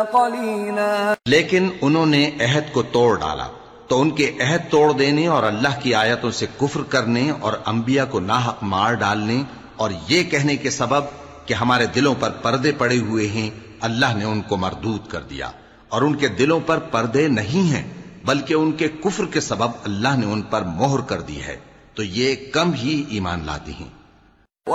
लेकिन उन्होंने अहद को तोड़ डाला, तो उनके अहद तोड़ देने और अल्लाह की आयतों से कुफ्र करने और अंबिया को नाहक मार डालने और ये कहने के सबब कि हमारे दिलों पर पर्दे पड़े हुए हैं, अल्लाह ने उनको मरदूद कर दिया। और उनके दिलों पर पर्दे नहीं हैं, बल्कि उनके कुफ्र के सबब अल्लाह ने उन पर मोहर कर दी है, तो ये कम ही ईमान लाती हैं।